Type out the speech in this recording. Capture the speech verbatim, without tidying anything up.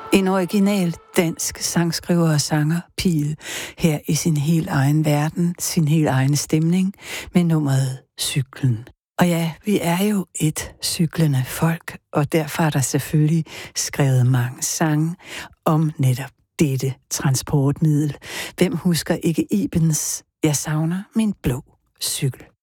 En original dansk sangskriver og sanger, Piel, her i sin helt egen verden, sin helt egen stemning, med nummeret Cyklen. Og ja, vi er jo et cyklende folk, og derfor er der selvfølgelig skrevet mange sange om netop dette transportmiddel. Hvem husker ikke Ibens "Jeg savner min blå cykel"?